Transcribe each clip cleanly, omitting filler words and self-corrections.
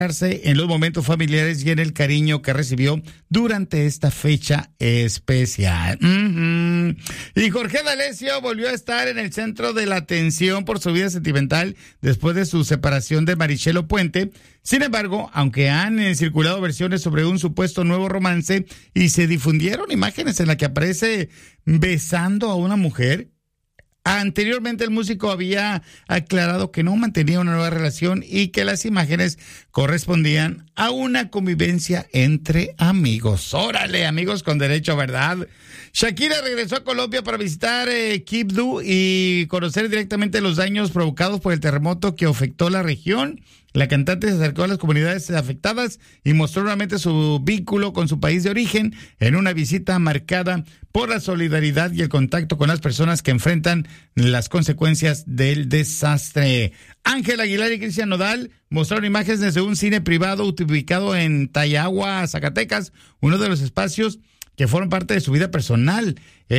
en los momentos familiares y en el cariño que recibió durante esta fecha especial. Y Jorge D'Alessio volvió a estar en el centro de la atención por su vida sentimental después de su separación de Marichelo Puente. Sin embargo, aunque han circulado versiones sobre un supuesto nuevo romance y se difundieron imágenes en las que aparece besando a una mujer, anteriormente el músico había aclarado que no mantenía una nueva relación y que las imágenes correspondían a una convivencia entre amigos. ¡Órale, amigos con derecho, ¿verdad? Shakira regresó a Colombia para visitar Quibdó y conocer directamente los daños provocados por el terremoto que afectó la región. La cantante se acercó a las comunidades afectadas y mostró nuevamente su vínculo con su país de origen en una visita marcada por la solidaridad y el contacto con las personas que enfrentan las consecuencias del desastre. Ángel Aguilar y Cristian Nodal mostraron imágenes desde un cine privado ubicado en Tayagua, Zacatecas, uno de los espacios que fueron parte de su vida personal.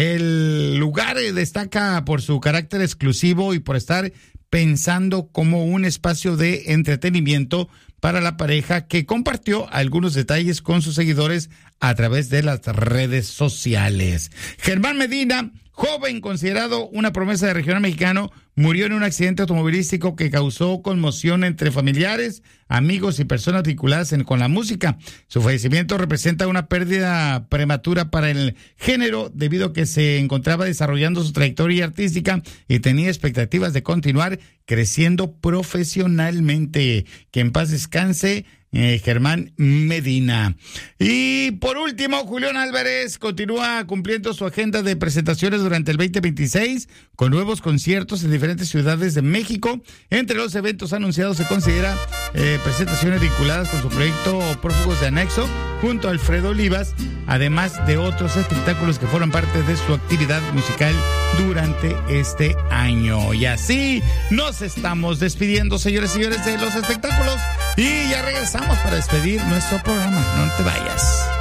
El lugar destaca por su carácter exclusivo y por estar pensando como un espacio de entretenimiento para la pareja, que compartió algunos detalles con sus seguidores a través de las redes sociales. Germán Medina, joven considerado una promesa del regional mexicano, murió en un accidente automovilístico que causó conmoción entre familiares, amigos y personas vinculadas con la música. Su fallecimiento representa una pérdida prematura para el género debido a que se encontraba desarrollando su trayectoria artística y tenía expectativas de continuar creciendo profesionalmente. Que en paz descanse Germán Medina. Y por último, Julián Álvarez continúa cumpliendo su agenda de presentaciones durante el 2026 con nuevos conciertos en diferentes ciudades de México. Entre los eventos anunciados se considera presentaciones vinculadas con su proyecto Prófugos de Anexo junto a Alfredo Olivas, además de otros espectáculos que fueron parte de su actividad musical durante este año. Y así nos estamos despidiendo, señores y señores, de los espectáculos, y ya regresamos para despedir nuestro programa. No te vayas.